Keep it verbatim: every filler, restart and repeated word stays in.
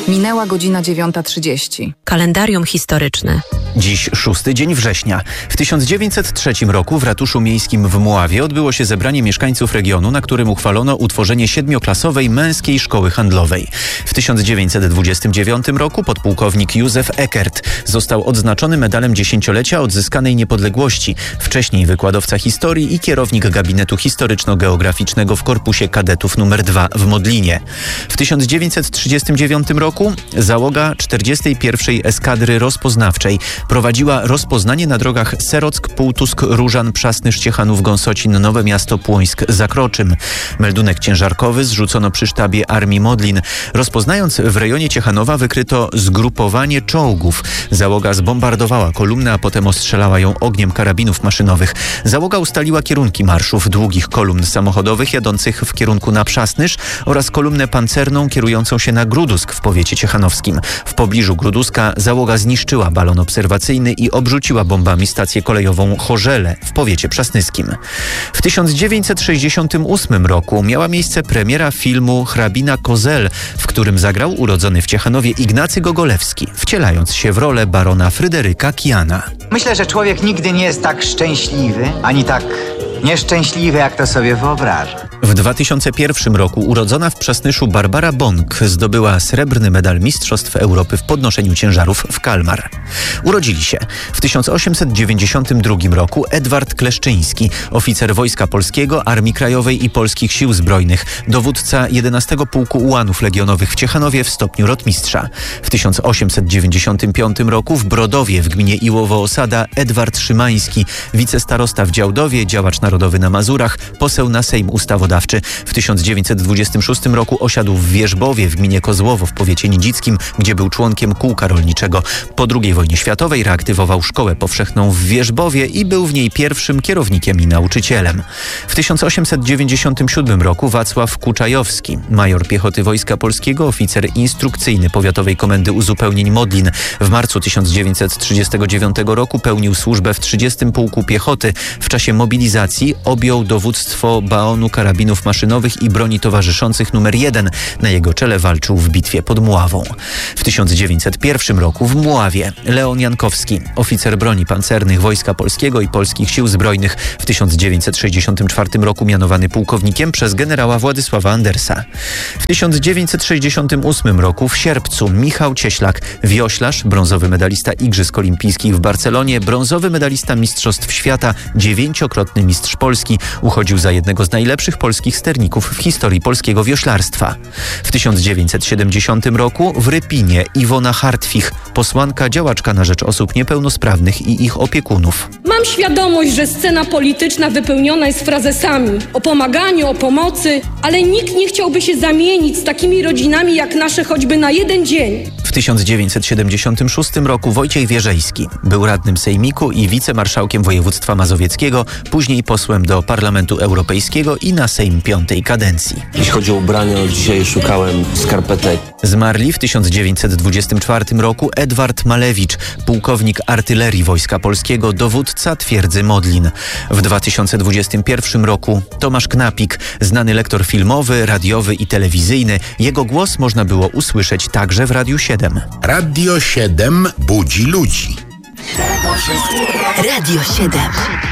Minęła godzina dziewiąta trzydzieści. Kalendarium historyczne. Dziś szósty dzień września. W tysiąc dziewięćset trzecim roku w ratuszu miejskim w Mławie odbyło się zebranie mieszkańców regionu, na którym uchwalono utworzenie siedmioklasowej męskiej szkoły handlowej. W tysiąc dziewięćset dwudziestym dziewiątym roku podpułkownik Józef Eckert został odznaczony medalem dziesięciolecia odzyskanej niepodległości. Wcześniej wykładowca historii i kierownik gabinetu historyczno-geograficznego w Korpusie Kadetów numer dwa w Modlinie. W tysiąc dziewięćset trzydziestym dziewiątym roku załoga czterdziestej pierwszej Eskadry Rozpoznawczej prowadziła rozpoznanie na drogach Serock, Półtusk, Różan, Przasnysz, Ciechanów, Gąsocin, Nowe Miasto, Płońsk, Zakroczym. Meldunek ciężarkowy zrzucono przy sztabie Armii Modlin. Rozpoznając w rejonie Ciechanowa wykryto zgrupowanie czołgów. Załoga zbombardowała kolumnę, a potem ostrzelała ją ogniem karabinów maszynowych. Załoga ustaliła kierunki marszów długich kolumn samochodowych jadących w kierunku na Przasnysz oraz kolumnę pancerną kierującą się na Grudusk w powiecie ciechanowskim. W pobliżu Gruduska załoga zniszczyła balon obserwacyjny i obrzuciła bombami stację kolejową Chorzele w powiecie przasnyskim. W tysiąc dziewięćset sześćdziesiątym ósmym roku miała miejsce premiera filmu Hrabina Kozel, w którym zagrał urodzony w Ciechanowie Ignacy Gogolewski, wcielając się w rolę barona Fryderyka Kiana. Myślę, że człowiek nigdy nie jest tak szczęśliwy, ani tak nieszczęśliwy, jak to sobie wyobraża. W dwa tysiące pierwszym roku urodzona w Przasnyszu Barbara Bąk zdobyła srebrny medal Mistrzostw Europy w podnoszeniu ciężarów w Kalmar. Urodzili się w tysiąc osiemset dziewięćdziesiątym drugim roku Edward Kleszczyński, oficer Wojska Polskiego, Armii Krajowej i Polskich Sił Zbrojnych, dowódca jedenastego Pułku Ułanów Legionowych w Ciechanowie w stopniu rotmistrza. W tysiąc osiemset dziewięćdziesiątym piątym roku w Brodowie w gminie Iłowo-Osada Edward Szymański, wicestarosta w Działdowie, działacz narodowy na Mazurach, poseł na Sejm Ustawodawczy. W tysiąc dziewięćset dwudziestym szóstym roku osiadł w Wierzbowie w gminie Kozłowo w powiecie nidzickim, gdzie był członkiem kółka rolniczego. Po drugiej wojnie światowej reaktywował szkołę powszechną w Wierzbowie i był w niej pierwszym kierownikiem i nauczycielem. W tysiąc osiemset dziewięćdziesiątym siódmym roku Wacław Kuczajowski, major piechoty Wojska Polskiego, oficer instrukcyjny Powiatowej Komendy Uzupełnień Modlin. W marcu tysiąc dziewięćset trzydziestego dziewiątego roku pełnił służbę w trzydziestym Pułku Piechoty. W czasie mobilizacji objął dowództwo baonu karabinów maszynowych i broni towarzyszących numer jeden. Na jego czele walczył w bitwie pod Mławą. W tysiąc dziewięćset pierwszym roku w Mławie Leon Jankowski, oficer broni pancernych Wojska Polskiego i Polskich Sił Zbrojnych. W tysiąc dziewięćset sześćdziesiątym czwartym roku mianowany pułkownikiem przez generała Władysława Andersa. W tysiąc dziewięćset sześćdziesiątym ósmym roku w sierpcu Michał Cieślak, wioślarz, brązowy medalista Igrzysk Olimpijskich w Barcelonie, brązowy medalista Mistrzostw Świata, dziewięciokrotny mistrz Polski, uchodził za jednego z najlepszych polskich sterników w historii polskiego wioślarstwa. W tysiąc dziewięćset siedemdziesiątym roku w Rypinie Iwona Hartwich, posłanka, działaczka na rzecz osób niepełnosprawnych i ich opiekunów. Mam świadomość, że scena polityczna wypełniona jest frazesami o pomaganiu, o pomocy, ale nikt nie chciałby się zamienić z takimi rodzinami jak nasze choćby na jeden dzień. W tysiąc dziewięćset siedemdziesiątym szóstym roku Wojciech Wierzejski był radnym sejmiku i wicemarszałkiem województwa mazowieckiego, później posłem do Parlamentu Europejskiego i na Sejm piątej kadencji. Jeśli chodzi o ubrania, dzisiaj szukałem skarpetek. Zmarli w tysiąc dziewięćset dwudziestym czwartym roku Edward Malewicz, pułkownik artylerii Wojska Polskiego, dowódca twierdzy Modlin. W dwa tysiące dwudziestym pierwszym roku Tomasz Knapik, znany lektor filmowy, radiowy i telewizyjny. Jego głos można było usłyszeć także w Radiu siedem. Radio siedem budzi ludzi. Radio siedem.